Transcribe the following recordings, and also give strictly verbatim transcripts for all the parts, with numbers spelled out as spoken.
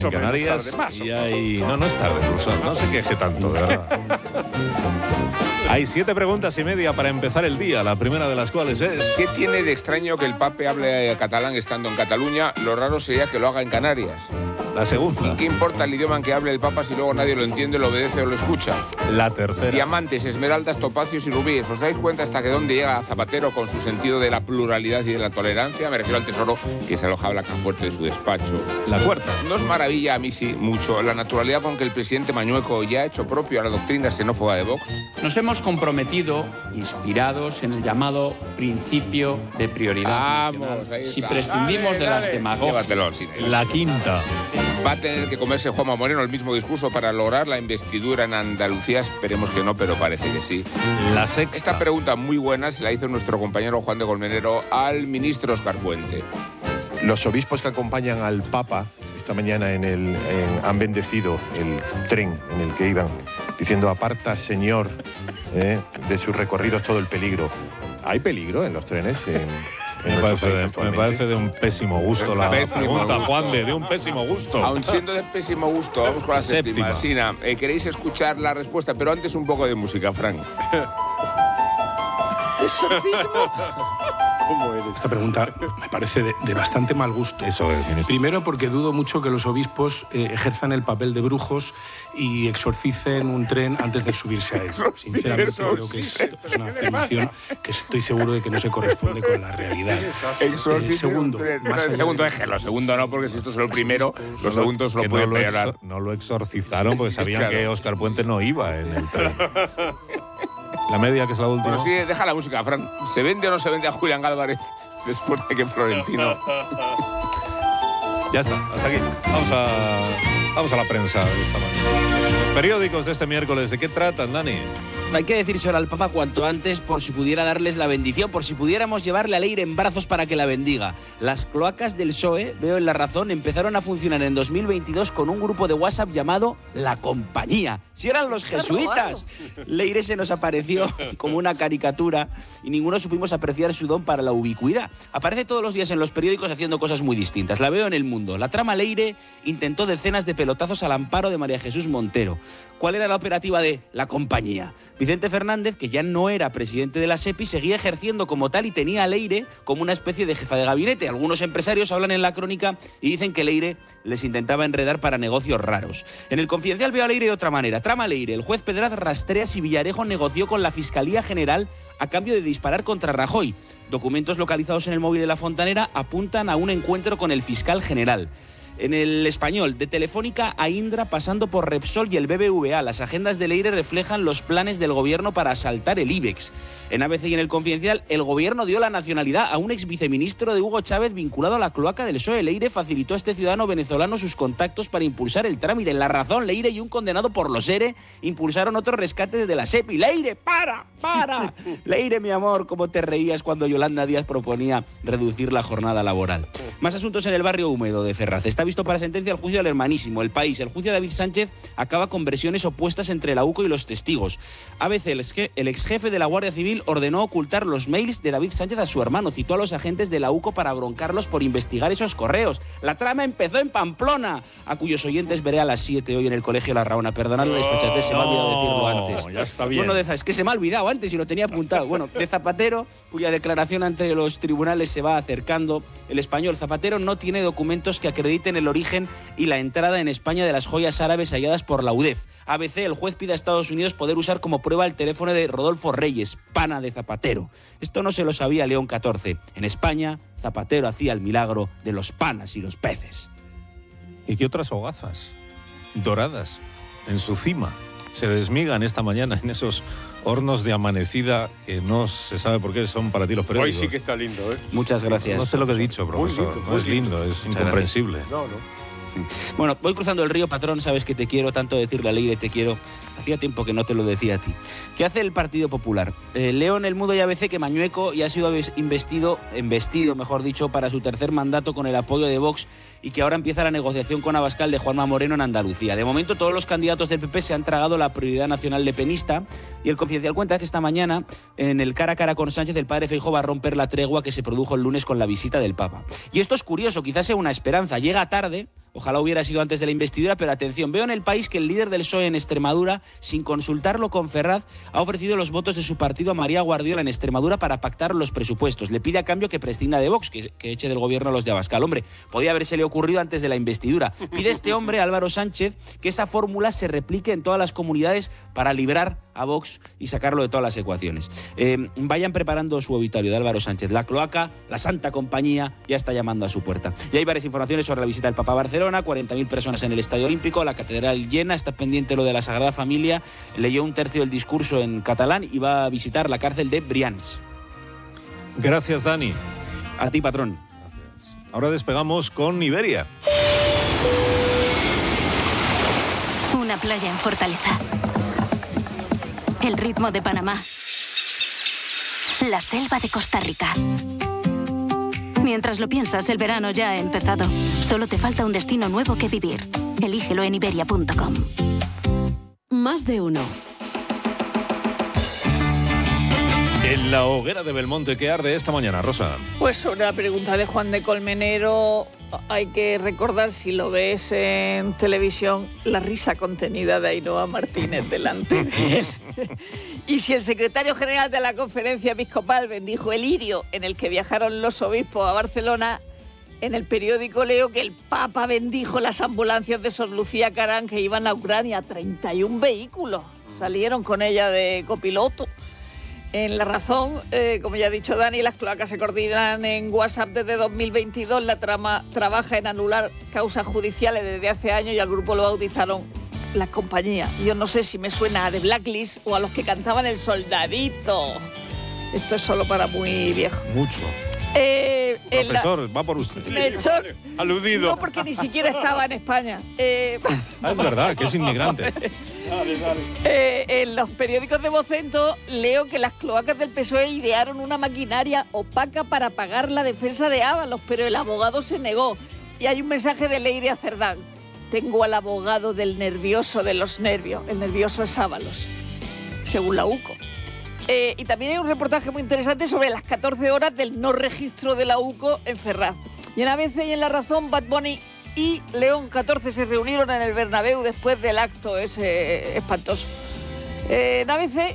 En Canarias tarde, más y hay... No, no es tarde, profesor, no se queje tanto, de verdad. Hay siete preguntas y media para empezar el día, la primera de las cuales es... ¿Qué tiene de extraño que el Pape hable catalán estando en Cataluña? Lo raro sería que lo haga en Canarias. La segunda. ¿Qué importa el idioma en que hable el Papa si luego nadie lo entiende, lo obedece o lo escucha? La tercera. Diamantes, esmeraldas, topacios y rubíes. ¿Os dais cuenta hasta que dónde llega Zapatero con su sentido de la pluralidad y de la tolerancia? Me refiero al tesoro que se alojaba la cajafuerte de su despacho. La cuarta. No os maravilla, a mí sí, mucho, la naturalidad con que el presidente Mañueco ya ha hecho propio a la doctrina xenófoba de Vox. Nos hemos comprometido, inspirados en el llamado principio de prioridad Vamos, nacional, ahí está. si prescindimos Dale, de las dale. demagogias. Llévatelo, sí. La quinta. Va a tener que comerse Juanma Moreno el mismo discurso para lograr la investidura en Andalucía. Esperemos que no, pero parece que sí. La sexta. Esta pregunta muy buena se la hizo nuestro compañero Juan de Colmenero al ministro Óscar Puente. Los obispos que acompañan al Papa esta mañana en el, en, han bendecido el tren en el que iban, diciendo: aparta, Señor, eh, de sus recorridos todo el peligro. ¿Hay peligro en los trenes? En, en Me parece, país de, me parece de un pésimo gusto la Pésimo pregunta, gusto. Juan de, de un pésimo gusto. Aun siendo de pésimo gusto, vamos con la séptima. Séptima. Sina, eh, queréis escuchar la respuesta, pero antes un poco de música, Frank. ¿Cómo eres? Esta pregunta me parece de, de bastante mal gusto. Eso es, ministro. Primero, porque dudo mucho que los obispos eh, ejerzan el papel de brujos y exorcicen un tren antes de subirse a él. Sinceramente, creo que es, es una afirmación que estoy seguro de que no se corresponde con la realidad. Eh, segundo, más allá segundo de- déjelo, segundo no, porque si esto es lo primero, los segundos lo Que pueden no, lo empeorar. exor- no lo exorcizaron porque sabían Claro. que Óscar Puente no iba en el tren. La media, que es la última. Bueno, sí, deja la música, Fran. ¿Se vende o no se vende a Julián Álvarez después de que Florentino... Ya está, hasta aquí. Vamos a, vamos a la prensa de esta mañana. Los periódicos de este miércoles, ¿de qué tratan, Dani? Hay que decírselo al Papa cuanto antes por si pudiera darles la bendición, por si pudiéramos llevarle a Leire en brazos para que la bendiga. Las cloacas del P S O E, veo en La Razón, empezaron a funcionar en dos mil veintidós con un grupo de WhatsApp llamado La Compañía. Si eran los jesuitas. Leire se nos apareció como una caricatura y ninguno supimos apreciar su don para la ubicuidad. Aparece todos los días en los periódicos haciendo cosas muy distintas. La veo en El Mundo. La trama Leire intentó decenas de pelotazos al amparo de María Jesús Montero. ¿Cuál era la operativa de La Compañía? Vicente Fernández, que ya no era presidente de la SEPI, seguía ejerciendo como tal y tenía a Leire como una especie de jefa de gabinete. Algunos empresarios hablan en la crónica y dicen que Leire les intentaba enredar para negocios raros. En El Confidencial veo a Leire de otra manera. Trama Leire. El juez Pedraz rastrea si Villarejo negoció con la Fiscalía General a cambio de disparar contra Rajoy. Documentos localizados en el móvil de la Fontanera apuntan a un encuentro con el fiscal general. En El Español, de Telefónica a Indra, pasando por Repsol y el B B V A, las agendas de Leire reflejan los planes del gobierno para asaltar el IBEX. En A B C y en El Confidencial, el gobierno dio la nacionalidad a un ex viceministro de Hugo Chávez vinculado a la cloaca del P S O E. Leire facilitó a este ciudadano venezolano sus contactos para impulsar el trámite. En La Razón, Leire y un condenado por los ERE impulsaron otros rescates de la SEPI. ¡Leire, para, para! Leire, mi amor, cómo te reías cuando Yolanda Díaz proponía reducir la jornada laboral. Más asuntos en el barrio húmedo de Ferraz. Está visto para sentencia el juicio del hermanísimo. El País. El juicio de David Sánchez acaba con versiones opuestas entre la U C O y los testigos. A B C, el ex, el ex jefe de la Guardia Civil ordenó ocultar los mails de David Sánchez a su hermano. Citó a los agentes de la U C O para broncarlos por investigar esos correos. La trama empezó en Pamplona, a cuyos oyentes veré a las siete hoy en el Colegio La Raona. Perdonad la desfachatez, se me ha olvidado decirlo antes. Ya está bien. Bueno, de, es que se me ha olvidado antes y lo tenía apuntado. Bueno, de Zapatero, cuya declaración ante los tribunales se va acercando. El Español. Zapatero no tiene documentos que acrediten el origen y la entrada en España de las joyas árabes halladas por la U D E F. A B C, el juez pide a Estados Unidos poder usar como prueba el teléfono de Rodolfo Reyes, pana de Zapatero. Esto no se lo sabía León catorce. En España, Zapatero hacía el milagro de los panas y los peces. ¿Y qué otras hogazas doradas en su cima se desmigan esta mañana en esos hornos de amanecida que no se sabe por qué son para ti los Hoy periódicos? sí que está lindo, ¿eh? Muchas gracias. No sé lo que he dicho, profesor. lindo, no muy es lindo, es incomprensible. No, no. Bueno, voy cruzando el río, patrón, sabes que te quiero, tanto decirle a Leire te quiero. Hacía tiempo que no te lo decía a ti. ¿Qué hace el Partido Popular? Eh, leo en El Mundo y A B C que Mañueco ya ha sido investido, investido, mejor dicho, para su tercer mandato con el apoyo de Vox y que ahora empieza la negociación con Abascal de Juanma Moreno en Andalucía. De momento todos los candidatos del P P se han tragado la prioridad nacional lepenista y el Confidencial cuenta que esta mañana en el cara a cara con Sánchez el padre Feijóo va a romper la tregua que se produjo el lunes con la visita del Papa. Y esto es curioso, quizás sea una esperanza. Llega tarde, Ojalá hubiera sido antes de la investidura, pero atención, veo en El País que el líder del P S O E en Extremadura, sin consultarlo con Ferraz, ha ofrecido los votos de su partido a María Guardiola en Extremadura para pactar los presupuestos. Le pide a cambio que prescinda de Vox, que, que eche del gobierno a los de Abascal. Hombre, podía habérsele ocurrido antes de la investidura. Pide este hombre, Álvaro Sánchez, que esa fórmula se replique en todas las comunidades para librar a Vox y sacarlo de todas las ecuaciones. Eh, vayan preparando su obituario de Álvaro Sánchez. La cloaca, la Santa Compañía, ya está llamando a su puerta. Y hay varias informaciones sobre la visita del Papa a Barcelona, cuarenta mil personas en el Estadio Olímpico, la catedral llena, está pendiente lo de la Sagrada Familia, leyó un tercio del discurso en catalán y va a visitar la cárcel de Brians. Gracias, Dani. A ti, patrón. Gracias. Ahora despegamos con Iberia. Una playa en Fortaleza. El ritmo de Panamá. La selva de Costa Rica. Mientras lo piensas, el verano ya ha empezado. Solo te falta un destino nuevo que vivir. Elígelo en iberia punto com. Más de uno. En la hoguera de Belmonte, ¿qué arde esta mañana, Rosa? Pues sobre la pregunta de Juan de Colmenero, hay que recordar, si lo ves en televisión, la risa contenida de Ainhoa Martínez delante de él. Y si el secretario general de la Conferencia Episcopal bendijo el lirio en el que viajaron los obispos a Barcelona, en el periódico leo que el Papa bendijo las ambulancias de Sor Lucía Carán que iban a Ucrania, treinta y un vehículos, salieron con ella de copiloto. En La Razón, eh, como ya ha dicho Dani, las cloacas se coordinan en WhatsApp desde dos mil veintidós. La trama trabaja en anular causas judiciales desde hace años y al grupo lo bautizaron las compañías. Yo no sé si me suena a The Blacklist o a los que cantaban El Soldadito. Esto es solo para muy viejo. Mucho. Eh, Profesor, la... va por usted. Melchor, aludido. No, porque ni siquiera estaba en España. Eh... Ah, es verdad, que es inmigrante. Dale, dale. Eh, en los periódicos de Vocento leo que las cloacas del P S O E idearon una maquinaria opaca para pagar la defensa de Ábalos, pero el abogado se negó. Y hay un mensaje de Leire Cerdán. Tengo al abogado del nervioso de los nervios. El nervioso es Ábalos, según la U C O. Eh, y también hay un reportaje muy interesante sobre las catorce horas del no registro de la U C O en Ferraz. Y en A B C y en La Razón, Bad Bunny y León catorce se reunieron en el Bernabéu después del acto ese espantoso. Eh, en A B C,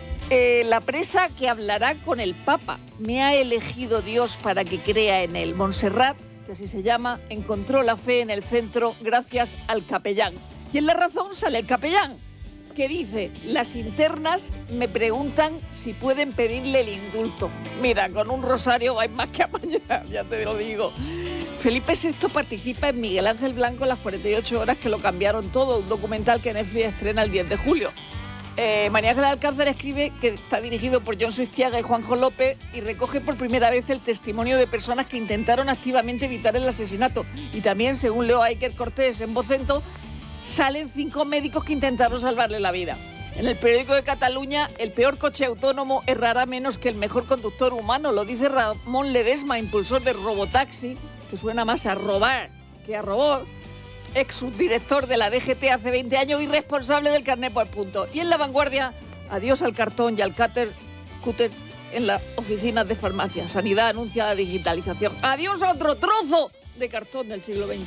eh, la presa que hablará con el Papa. Me ha elegido Dios para que crea en él. Montserrat, que así se llama, encontró la fe en el centro gracias al capellán. Y en La Razón sale el capellán, que dice, las internas me preguntan si pueden pedirle el indulto. Mira, con un rosario vais más que apañar, ya te lo digo. Felipe sexto participa en Miguel Ángel Blanco en las cuarenta y ocho horas que lo cambiaron todo, un documental que Netflix estrena el diez de julio. Eh, María Ángela Alcázar escribe que está dirigido por John Suistiaga y Juanjo López y recoge por primera vez el testimonio de personas que intentaron activamente evitar el asesinato. Y también, según leo a Iker Cortés en Vocento, salen cinco médicos que intentaron salvarle la vida. En el periódico de Cataluña, el peor coche autónomo errará menos que el mejor conductor humano, lo dice Ramón Ledesma, impulsor de Robotaxi, que suena más a robar que a robot, ex subdirector de la D G T hace veinte años y responsable del carné por punto. Y en La Vanguardia, adiós al cartón y al cúter, cúter en las oficinas de farmacia. Sanidad anuncia la digitalización. Adiós a otro trozo de cartón del siglo veinte.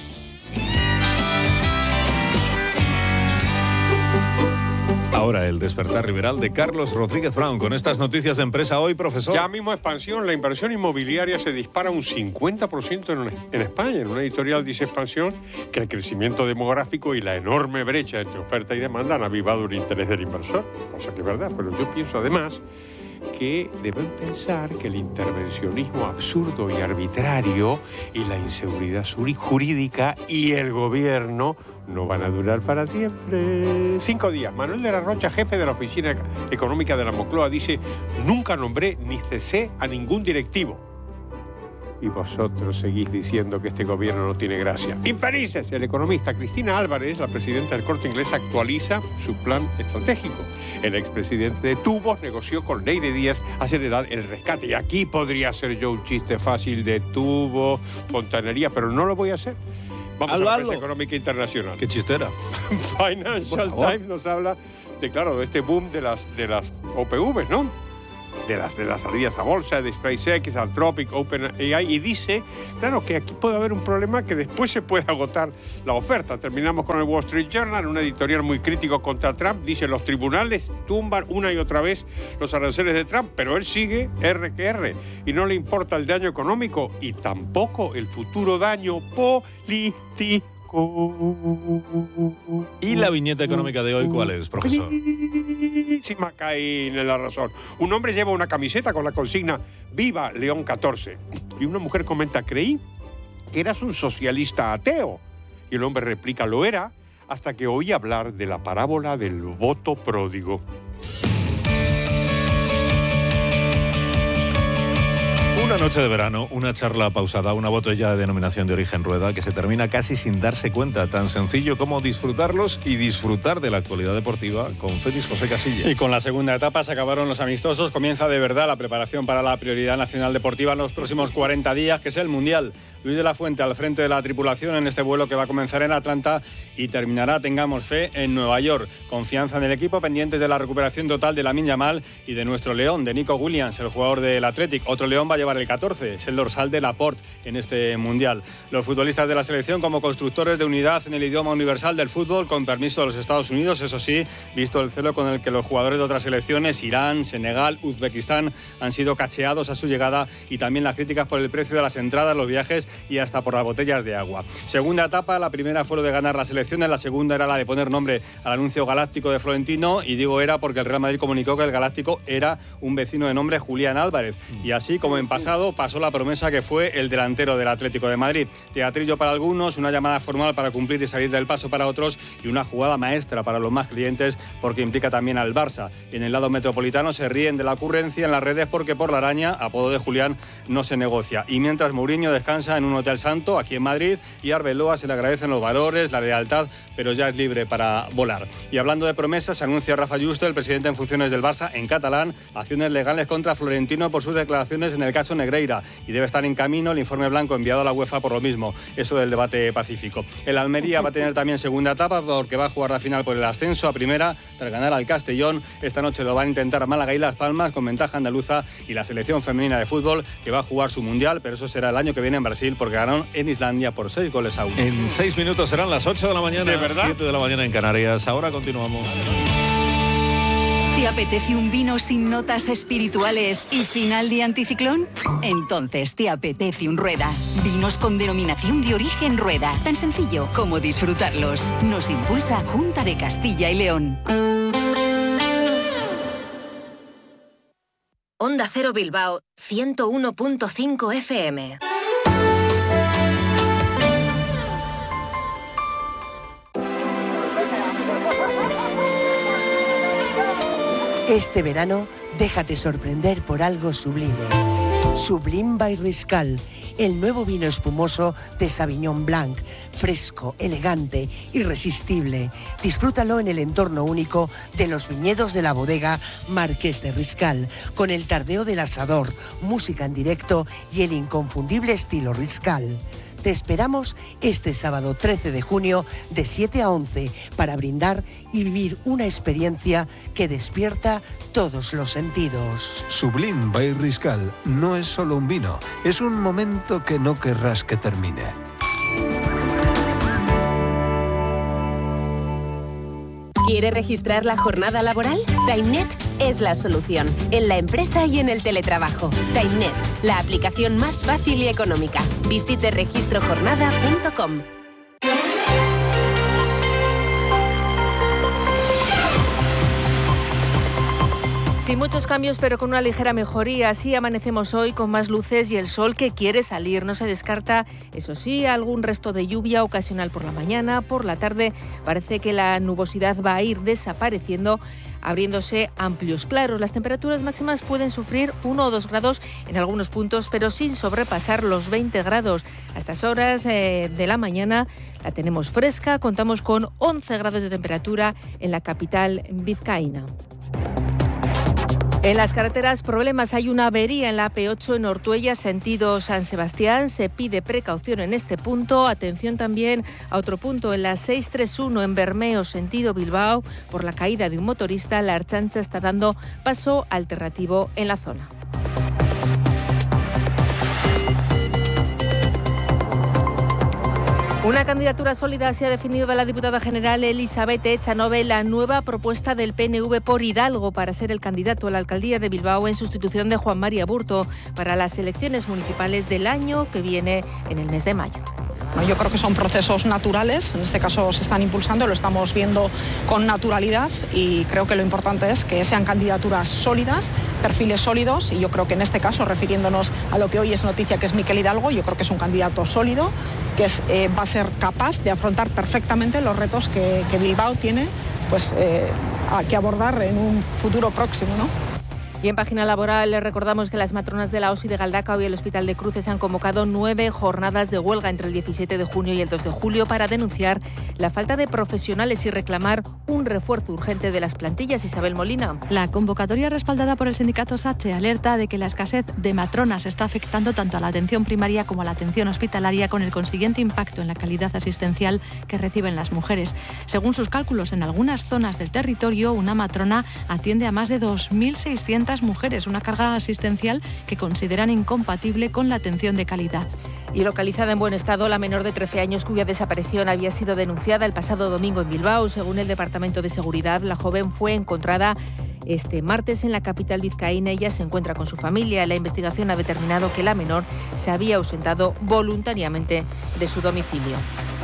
Ahora el despertar liberal de Carlos Rodríguez Brown con estas noticias de empresa hoy, profesor. Ya mismo expansión, la inversión inmobiliaria se dispara un cincuenta por ciento en, en España. En una editorial dice Expansión que el crecimiento demográfico y la enorme brecha entre oferta y demanda han avivado el interés del inversor, cosa que es verdad, pero yo pienso además que deben pensar que el intervencionismo absurdo y arbitrario y la inseguridad jurídica y el gobierno no van a durar para siempre. Cinco días. Manuel de la Rocha, jefe de la Oficina Económica de la Moncloa, dice: nunca nombré ni cesé a ningún directivo. Y vosotros seguís diciendo que este gobierno no tiene gracia. ¡Infelices! El economista Cristina Álvarez, la presidenta del Corte Inglés, actualiza su plan estratégico. El expresidente de Tubos negoció con Leire Díaz acelerar el rescate. Y aquí podría ser yo un chiste fácil de Tubos, fontanería, pero no lo voy a hacer. Vamos algo, a la prensa algo. económica internacional. Qué chistera. Financial Times nos habla de, claro, de este boom de las, de las O P Vs, ¿no? de las, de las salidas a bolsa, de SpaceX, Anthropic, OpenAI, y dice, claro, que aquí puede haber un problema que después se puede agotar la oferta. Terminamos con el Wall Street Journal, un editorial muy crítico contra Trump. Dice, los tribunales tumban una y otra vez los aranceles de Trump, pero él sigue R que R, y no le importa el daño económico y tampoco el futuro daño político. ¿Y la viñeta económica de hoy cuál es, profesor? Sí, Macaín en la razón. Un hombre lleva una camiseta con la consigna Viva León catorce. Y una mujer comenta, creí que eras un socialista ateo. Y el hombre replica, lo era, hasta que oí hablar de la parábola del voto pródigo. Una noche de verano, una charla pausada, una botella de denominación de origen Rueda que se termina casi sin darse cuenta. Tan sencillo como disfrutarlos y disfrutar de la actualidad deportiva con Félix José Casilla. Y con la segunda etapa se acabaron los amistosos. Comienza de verdad la preparación para la prioridad nacional deportiva en los próximos cuarenta días, que es el Mundial. Luis de la Fuente al frente de la tripulación en este vuelo que va a comenzar en Atlanta y terminará, tengamos fe, en Nueva York. Confianza en el equipo, pendientes de la recuperación total de Lamine Yamal y de nuestro León, de Nico Williams, el jugador del Athletic. Otro León va a llevar el catorce, es el dorsal de Laporte en este Mundial. Los futbolistas de la selección como constructores de unidad en el idioma universal del fútbol, con permiso de los Estados Unidos, eso sí, visto el celo con el que los jugadores de otras selecciones, Irán, Senegal, Uzbekistán, han sido cacheados a su llegada, y también las críticas por el precio de las entradas, los viajes y hasta por las botellas de agua. Segunda etapa, la primera fue lo de ganar las elecciones, la segunda era la de poner nombre al anuncio galáctico de Florentino, y digo era porque el Real Madrid comunicó que el galáctico era un vecino de nombre Julián Álvarez, y así como en pasado pasó la promesa que fue el delantero del Atlético de Madrid. Teatrillo para algunos, una llamada formal para cumplir y salir del paso para otros, y una jugada maestra para los más creyentes porque implica también al Barça. En el lado metropolitano se ríen de la ocurrencia en las redes porque por la araña, apodo de Julián, no se negocia. Y mientras Mourinho descansa en un hotel santo aquí en Madrid, y a Arbeloa se le agradecen los valores, la lealtad, pero ya es libre para volar. Y hablando de promesas, se anuncia Rafa Yuste, el presidente en funciones del Barça, en catalán, acciones legales contra Florentino por sus declaraciones en el caso Negreira, y debe estar en camino el informe blanco enviado a la UEFA por lo mismo, eso del debate pacífico. El Almería va a tener también segunda etapa porque va a jugar la final por el ascenso a primera tras ganar al Castellón. Esta noche lo van a intentar Málaga y Las Palmas con ventaja andaluza, y la selección femenina de fútbol que va a jugar su mundial, pero eso será el año que viene en Brasil porque ganaron en Islandia por seis goles a uno. En seis minutos serán las ocho de la mañana, ¿de verdad? siete de la mañana en Canarias. Ahora continuamos. ¿Te apetece un vino sin notas espirituales y final de anticiclón? Entonces te apetece un Rueda. Vinos con denominación de origen Rueda. Tan sencillo como disfrutarlos. Nos impulsa Junta de Castilla y León. Onda Cero Bilbao, ciento uno punto cinco F M. Este verano, déjate sorprender por algo sublime. Sublime by Riscal, el nuevo vino espumoso de Sauvignon Blanc, fresco, elegante, irresistible. Disfrútalo en el entorno único de los viñedos de la bodega Marqués de Riscal, con el tardeo del asador, música en directo y el inconfundible estilo Riscal. Te esperamos este sábado trece de junio de siete a once para brindar y vivir una experiencia que despierta todos los sentidos. Sublime by Riscal no es solo un vino, es un momento que no querrás que termine. ¿Quiere registrar la jornada laboral? TimeNet es la solución, en la empresa y en el teletrabajo. TimeNet, la aplicación más fácil y económica. Visite registro jornada punto com. Sin muchos cambios, pero con una ligera mejoría. Así amanecemos hoy con más luces y el sol que quiere salir. No se descarta, eso sí, algún resto de lluvia ocasional por la mañana. Por la tarde parece que la nubosidad va a ir desapareciendo, abriéndose amplios claros. Las temperaturas máximas pueden sufrir uno o dos grados en algunos puntos, pero sin sobrepasar los veinte grados. A estas horas eh, de la mañana la tenemos fresca. Contamos con once grados de temperatura en la capital vizcaína. En las carreteras, problemas. Hay una avería en la A P ocho en Ortuella, sentido San Sebastián. Se pide precaución en este punto. Atención también a otro punto, en la seiscientos treinta y uno en Bermeo, sentido Bilbao. Por la caída de un motorista, la Ertzaintza está dando paso alternativo en la zona. Una candidatura sólida se ha definido de la diputada general Elizabeth Echanove, la nueva propuesta del P N V por Hidalgo para ser el candidato a la alcaldía de Bilbao en sustitución de Juan María Burto para las elecciones municipales del año que viene en el mes de mayo. Yo creo que son procesos naturales, en este caso se están impulsando, lo estamos viendo con naturalidad y creo que lo importante es que sean candidaturas sólidas, perfiles sólidos y yo creo que en este caso, refiriéndonos a lo que hoy es noticia, que es Miquel Hidalgo, yo creo que es un candidato sólido, que es, eh, va a ser capaz de afrontar perfectamente los retos que, que Bilbao tiene pues, eh, a que abordar en un futuro próximo, ¿no? Y en página laboral les recordamos que las matronas de la O S I de Galdacao y el Hospital de Cruces han convocado nueve jornadas de huelga entre el diecisiete de junio y el dos de julio para denunciar la falta de profesionales y reclamar un refuerzo urgente de las plantillas. Isabel Molina. La convocatoria respaldada por el sindicato SATSE alerta de que la escasez de matronas está afectando tanto a la atención primaria como a la atención hospitalaria, con el consiguiente impacto en la calidad asistencial que reciben las mujeres. Según sus cálculos, en algunas zonas del territorio, una matrona atiende a más de dos mil seiscientas mujeres, una carga asistencial que consideran incompatible con la atención de calidad. Y localizada en buen estado, la menor de trece años cuya desaparición había sido denunciada el pasado domingo en Bilbao. Según el Departamento de Seguridad, la joven fue encontrada este martes en la capital vizcaína. Ella se encuentra con su familia. La investigación ha determinado que la menor se había ausentado voluntariamente de su domicilio.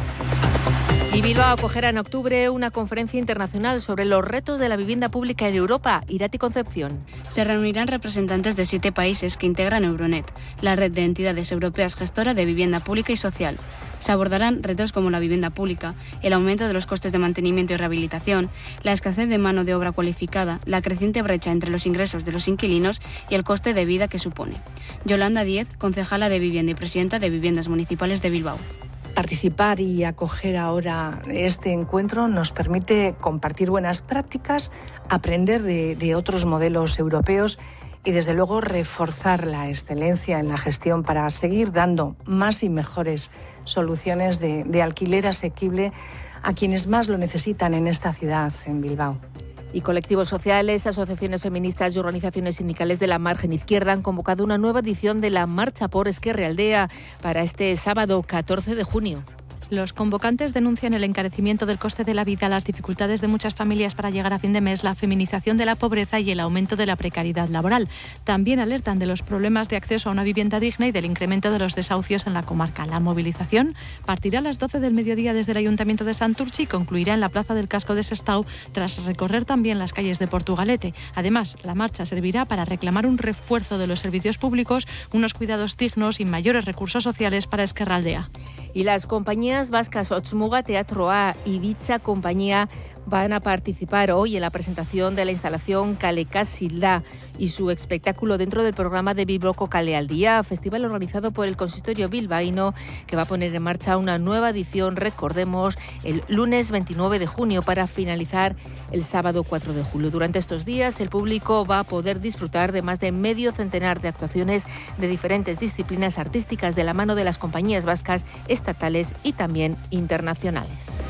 Y Bilbao acogerá en octubre una conferencia internacional sobre los retos de la vivienda pública en Europa. Irati Concepción. Se reunirán representantes de siete países que integran Euronet, la red de entidades europeas gestora de vivienda pública y social. Se abordarán retos como la vivienda pública, el aumento de los costes de mantenimiento y rehabilitación, la escasez de mano de obra cualificada, la creciente brecha entre los ingresos de los inquilinos y el coste de vida que supone. Yolanda Díez, concejala de Vivienda y presidenta de Viviendas Municipales de Bilbao. Participar y acoger ahora este encuentro nos permite compartir buenas prácticas, aprender de, de otros modelos europeos y, desde luego, reforzar la excelencia en la gestión para seguir dando más y mejores soluciones de, de alquiler asequible a quienes más lo necesitan en esta ciudad, en Bilbao. Y colectivos sociales, asociaciones feministas y organizaciones sindicales de la margen izquierda han convocado una nueva edición de la Marcha por Ezkerraldea para este sábado catorce de junio. Los convocantes denuncian el encarecimiento del coste de la vida, las dificultades de muchas familias para llegar a fin de mes, la feminización de la pobreza y el aumento de la precariedad laboral. También alertan de los problemas de acceso a una vivienda digna y del incremento de los desahucios en la comarca. La movilización partirá a las doce del mediodía desde el Ayuntamiento de Santurtzi y concluirá en la Plaza del Casco de Sestao, tras recorrer también las calles de Portugalete. Además, la marcha servirá para reclamar un refuerzo de los servicios públicos, unos cuidados dignos y mayores recursos sociales para Ezkerraldea. Y las compañías vascas Otzmuga, Teatro A y Bitza Compañía van a participar hoy en la presentación de la instalación Kalekasilda y su espectáculo dentro del programa de Bilboko Kale al Día, festival organizado por el Consistorio bilbaíno que va a poner en marcha una nueva edición, recordemos, el lunes veintinueve de junio para finalizar el sábado cuatro de julio. Durante estos días el público va a poder disfrutar de más de medio centenar de actuaciones de diferentes disciplinas artísticas de la mano de las compañías vascas, estatales y también internacionales.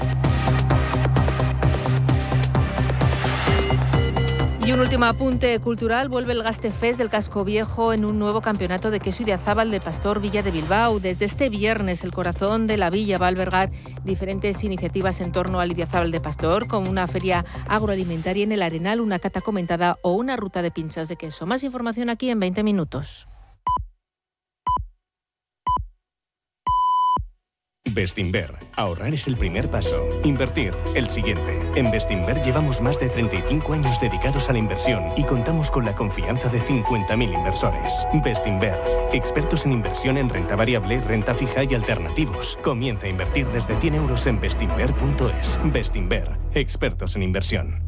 Y un último apunte cultural, vuelve el Gastefest del Casco Viejo en un nuevo campeonato de queso y de azábal de Pastor Villa de Bilbao. Desde este viernes el corazón de la villa va a albergar diferentes iniciativas en torno al idiazábal de Pastor, como una feria agroalimentaria en el Arenal, una cata comentada o una ruta de pinchas de queso. Más información aquí en veinte minutos. Bestinver. Ahorrar es el primer paso. Invertir, el siguiente. En Bestinver llevamos más de treinta y cinco años dedicados a la inversión y contamos con la confianza de cincuenta mil inversores. Bestinver. Expertos en inversión en renta variable, renta fija y alternativos. Comienza a invertir desde cien euros en bestinver punto es. Bestinver. Expertos en inversión.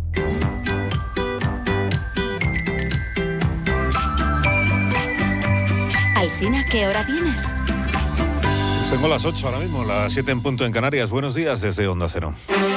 Alsina, ¿qué hora tienes? Tengo las ocho ahora mismo, las siete en punto en Canarias. Buenos días desde Onda Cero.